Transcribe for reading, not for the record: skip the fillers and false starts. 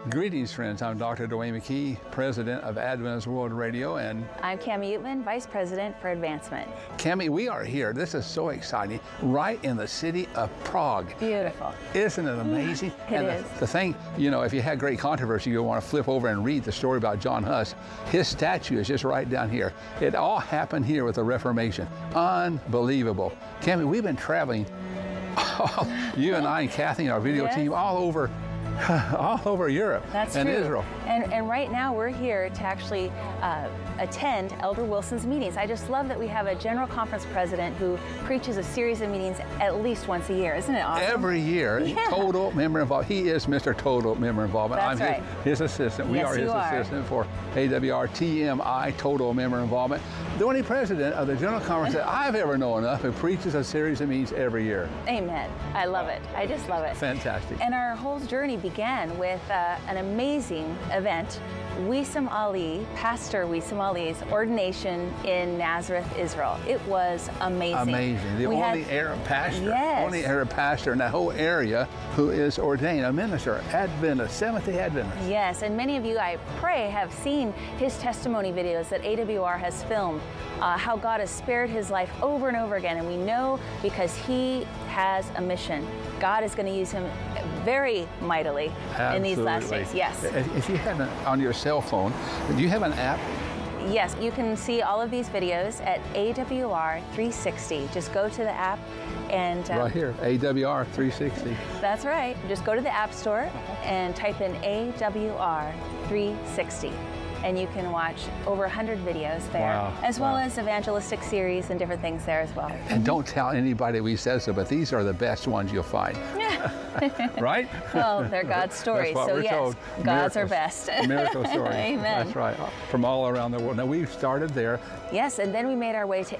Greetings, friends. I'm Dr. Dwayne McKee, President of Adventist World Radio, and I'm Cami Utman, Vice President for Advancement. Cami, we are here. This is so exciting, right in the city of Prague. Beautiful. Isn't it amazing? It is. The thing, you know, if you had great controversy, you'll want to flip over and read the story about John Huss. His statue is just right down here. It all happened here with the Reformation. Unbelievable. Cami, we've been traveling, you and I and Kathy and our video team, all over Europe and Israel. And right now we're here to actually attend Elder Wilson's meetings. I just love that we have a General Conference President who preaches a series of meetings at least once a year. Isn't it awesome? Every year, total member involvement. He is Mr. Total Member Involvement. That's right. his assistant. We are his assistant for AWR TMI, Total Member Involvement. The only president of the General Conference that I've ever known of who preaches a series of meetings every year. Amen. I love it. I just love it. Fantastic. And our whole journey began with an amazing event. Wissam Ali, Pastor Wissam Ali's ordination in Nazareth, Israel. It was amazing. Amazing. The only Arab pastor, Yes. only Arab pastor in that whole area who is ordained, a minister, Adventist, Seventh-day Adventist. Yes, and many of you, I pray, have seen his testimony videos that AWR has filmed, how God has spared his life over and over again. And we know because he has a mission. God is going to use him very mightily in these last days. Yes. If you have on your cell phone, do you have an app? Yes, you can see all of these videos at AWR 360. Just go to the app and... right here, AWR 360. That's right. Just go to the App Store and type in AWR 360. And you can watch over 100 videos there, as well as evangelistic series and different things there as well. And don't tell anybody we said so, but these are the best ones you'll find. Right? Well, they're God's stories, so yes, told. God's are best. Miracle stories. Amen. That's right. From all around the world. Now, we started there. Yes, and then we made our way to